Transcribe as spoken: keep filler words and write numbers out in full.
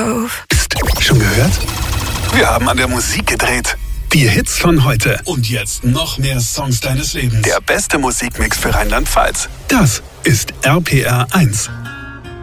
stove. Psst, schon gehört? Wir haben an der Musik gedreht. Die Hits von heute. Und jetzt noch mehr Songs deines Lebens. Der beste Musikmix für Rheinland-Pfalz. Das ist R P R eins.